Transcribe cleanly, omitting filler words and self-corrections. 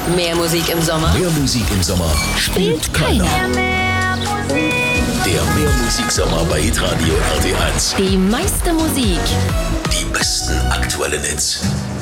Mehr Musik im Sommer. Mehr Musik im Sommer spielt keiner. Der Mehrmusiksommer bei Hitradio RT1. Die meiste Musik. Die besten aktuellen Hits.